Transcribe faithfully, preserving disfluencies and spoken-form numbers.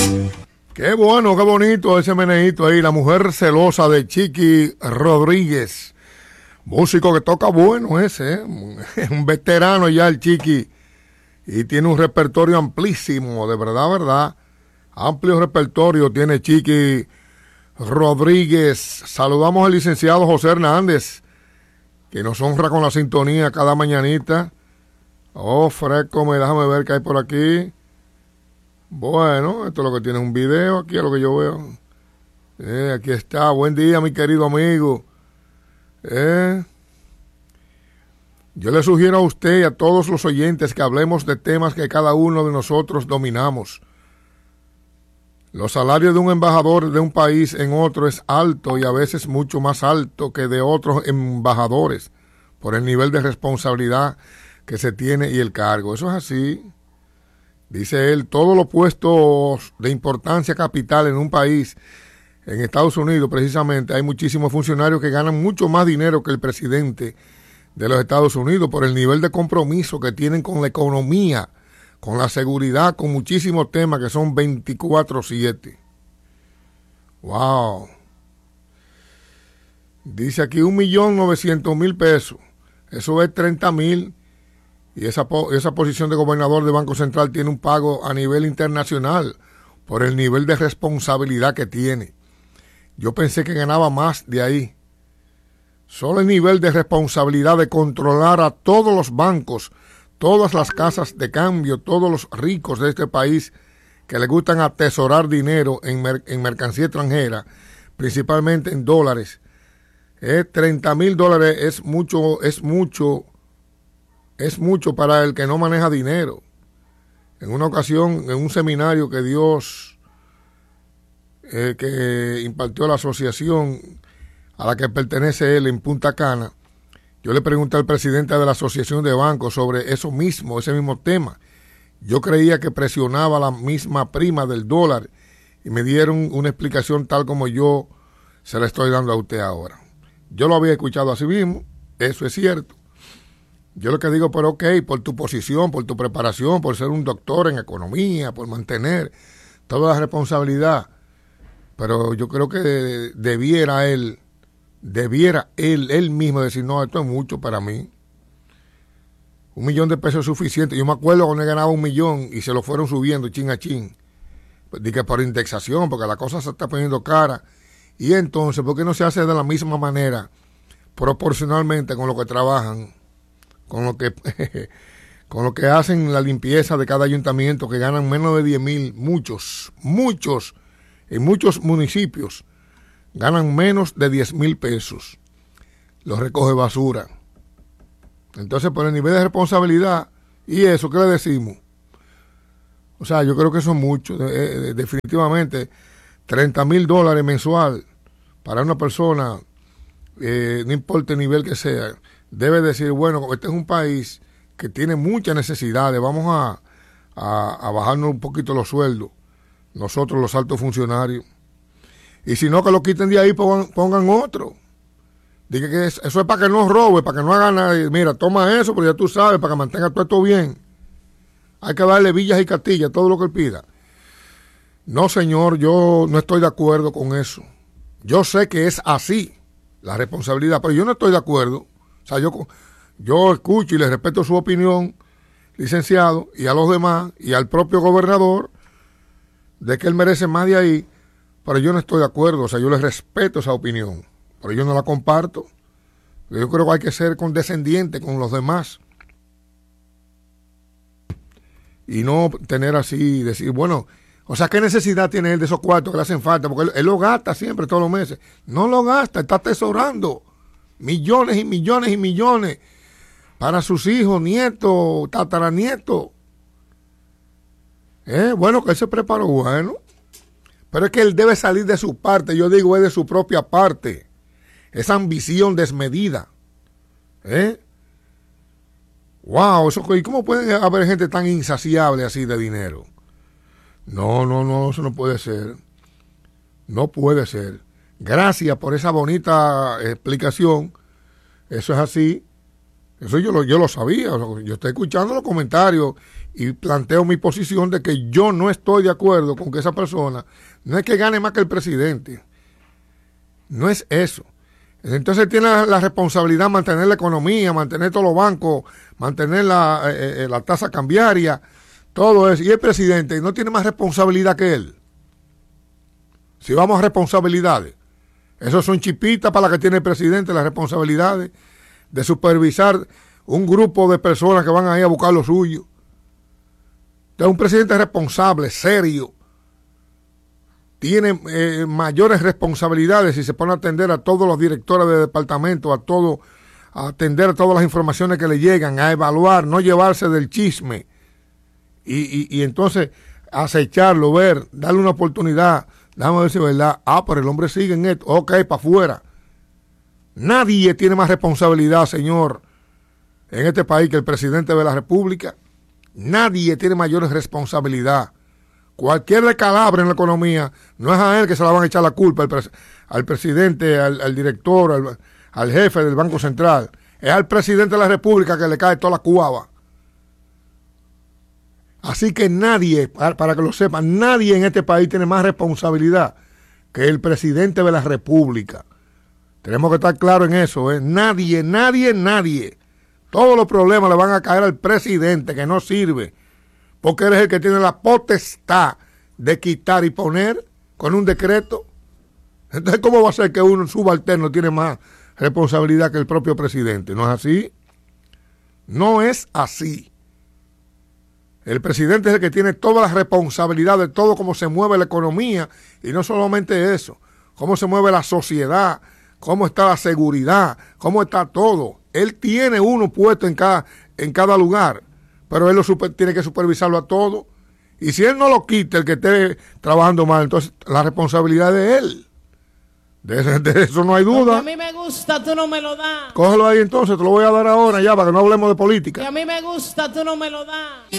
Qué bueno, qué bonito ese meneíto ahí, la mujer celosa de Chiqui Rodríguez. Músico que toca bueno ese, ¿eh? Es un veterano ya el Chiqui y tiene un repertorio amplísimo, de verdad, verdad. Amplio repertorio tiene Chiqui Rodríguez. Saludamos al licenciado José Hernández, que nos honra con la sintonía cada mañanita. Oh, fresco, me déjame ver qué hay por aquí. Bueno, esto es lo que tiene un video, aquí es lo que yo veo. Eh, aquí está, buen día mi querido amigo. Eh, yo le sugiero a usted y a todos los oyentes que hablemos de temas que cada uno de nosotros dominamos. Los salarios de un embajador de un país en otro es alto y a veces mucho más alto que de otros embajadores por el nivel de responsabilidad que se tiene y el cargo. Eso es así. Dice él, todos los puestos de importancia capital en un país, en Estados Unidos precisamente, hay muchísimos funcionarios que ganan mucho más dinero que el presidente de los Estados Unidos por el nivel de compromiso que tienen con la economía, con la seguridad, con muchísimos temas que son veinticuatro siete. ¡Wow! Dice aquí un millón novecientos mil pesos. Eso es treinta mil. Y esa, esa posición de gobernador de Banco Central tiene un pago a nivel internacional por el nivel de responsabilidad que tiene. Yo pensé que ganaba más de ahí. Solo el nivel de responsabilidad de controlar a todos los bancos, todas las casas de cambio, todos los ricos de este país que le gustan atesorar dinero en, mer en mercancía extranjera, principalmente en dólares. Eh, treinta mil dólares es mucho, es mucho. Es mucho para el que no maneja dinero. En una ocasión, en un seminario que Dios, eh, que impartió la asociación a la que pertenece él en Punta Cana, yo le pregunté al presidente de la asociación de bancos sobre eso mismo, ese mismo tema. Yo creía que presionaba la misma prima del dólar y me dieron una explicación tal como yo se la estoy dando a usted ahora. Yo lo había escuchado así mismo, eso es cierto. Yo lo que digo, pero ok, por tu posición, por tu preparación, por ser un doctor en economía, por mantener toda la responsabilidad, pero yo creo que debiera él, debiera él, él mismo decir, no, esto es mucho para mí. Un millón de pesos es suficiente. Yo me acuerdo cuando él ganaba un millón y se lo fueron subiendo chin a chin. Pues, dije por indexación, porque la cosa se está poniendo cara. Y entonces, ¿por qué no se hace de la misma manera, proporcionalmente con lo que trabajan? Con lo que con lo que hacen la limpieza de cada ayuntamiento, que ganan menos de diez mil, muchos, muchos, en muchos municipios, ganan menos de diez mil pesos. Los recoge basura. Entonces, por el nivel de responsabilidad, y eso, ¿qué le decimos? O sea, yo creo que eso es mucho, eh, definitivamente, treinta mil dólares mensual para una persona, eh, no importa el nivel que sea, debe decir, bueno, este es un país que tiene muchas necesidades, vamos a, a, a bajarnos un poquito los sueldos, nosotros los altos funcionarios. Y si no, que lo quiten de ahí, pongan, pongan otro. Diga que eso es para que no robe, para que no haga nada. Mira, toma eso, porque ya tú sabes, para que mantenga todo esto bien. Hay que darle villas y castillas, todo lo que él pida. No, señor, yo no estoy de acuerdo con eso. Yo sé que es así, la responsabilidad, pero yo no estoy de acuerdo. O sea, yo, yo escucho y le respeto su opinión, licenciado, y a los demás, y al propio gobernador, de que él merece más de ahí, pero yo no estoy de acuerdo. O sea, yo le respeto esa opinión, pero yo no la comparto. Yo creo que hay que ser condescendiente con los demás y no tener así, decir, bueno, o sea, ¿qué necesidad tiene él de esos cuartos que le hacen falta? Porque él, él lo gasta siempre, todos los meses. No lo gasta, está atesorando millones y millones y millones para sus hijos, nietos, tataranietos. Eh, bueno, que él se preparó, bueno. Pero es que él debe salir de su parte, yo digo, es de su propia parte. Esa ambición desmedida. ¿Eh? Wow, eso, ¿y cómo puede haber gente tan insaciable así de dinero? No, no, no, eso no puede ser. No puede ser. Gracias por esa bonita explicación. Eso es así. Eso yo lo, yo lo sabía. Yo estoy escuchando los comentarios y planteo mi posición de que yo no estoy de acuerdo con que esa persona no es que gane más que el presidente. No es eso. Entonces tiene la, la responsabilidad de mantener la economía, mantener todos los bancos, mantener la, eh, la tasa cambiaria, todo eso. Y el presidente no tiene más responsabilidad que él. Si vamos a responsabilidades, esos son chipitas para las que tiene el presidente, las responsabilidades de supervisar un grupo de personas que van ahí a buscar lo suyo. Entonces un presidente responsable, serio, tiene eh, mayores responsabilidades si se pone a atender a todos los directores de departamento, a todo, a atender a todas las informaciones que le llegan, a evaluar, no llevarse del chisme y, y, y entonces acecharlo, ver, darle una oportunidad. Déjame ver si es verdad. Ah, pero el hombre sigue en esto. Ok, para afuera. Nadie tiene más responsabilidad, señor, en este país que el presidente de la República. Nadie tiene mayores responsabilidad. Cualquier descalabro en la economía, no es a él que se la van a echar la culpa, al, pres al presidente, al, al director, al, al jefe del Banco Central. Es al presidente de la República que le cae toda la cuava. Así que nadie, para que lo sepan, nadie en este país tiene más responsabilidad que el presidente de la República. Tenemos que estar claros en eso, ¿eh? Nadie, nadie, nadie. Todos los problemas le van a caer al presidente, que no sirve, porque él es el que tiene la potestad de quitar y poner con un decreto. Entonces, ¿cómo va a ser que un subalterno tiene más responsabilidad que el propio presidente? ¿No es así? No es así. El presidente es el que tiene toda la responsabilidad de todo cómo se mueve la economía, y no solamente eso, cómo se mueve la sociedad, cómo está la seguridad, cómo está todo. Él tiene uno puesto en cada, en cada lugar, pero él lo super, tiene que supervisarlo a todo. Y si él no lo quita, el que esté trabajando mal, entonces la responsabilidad es de él. De, de eso no hay duda. A mí me gusta, tú no me lo das. Cógelo ahí entonces, te lo voy a dar ahora ya, para que no hablemos de política. Y a mí me gusta, tú no me lo das.